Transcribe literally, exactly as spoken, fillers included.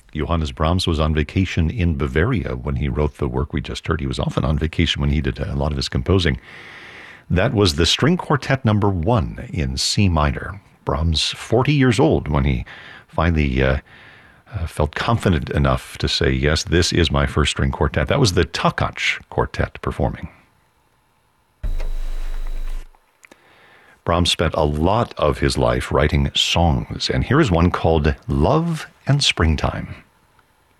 Johannes Brahms was on vacation in Bavaria when he wrote the work we just heard. He was often on vacation when he did a lot of his composing. That was the String Quartet number one in C minor. Brahms, forty years old when he finally uh, uh, felt confident enough to say, yes, this is my first string quartet. That was the Takacs Quartet performing. Brahms spent a lot of his life writing songs, and here is one called Love and Springtime.